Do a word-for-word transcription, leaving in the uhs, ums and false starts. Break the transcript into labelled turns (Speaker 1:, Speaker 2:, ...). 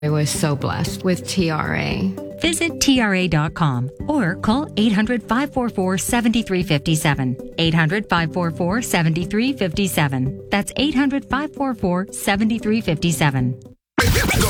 Speaker 1: I was so blessed with T R A.
Speaker 2: Visit T R A dot com or call eight hundred, five four four, seven three five seven. eight hundred, five four four, seven three five seven. That's eight hundred, five four four, seven three five seven.
Speaker 3: The